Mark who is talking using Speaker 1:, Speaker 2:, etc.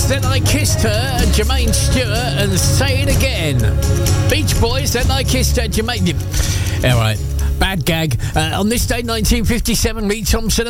Speaker 1: Then I Kissed Her, Jermaine Stewart, and Say It Again. Beach Boys, Then I Kissed Her, Jermaine... All right, bad gag. On this day, 1957, Lee Thompson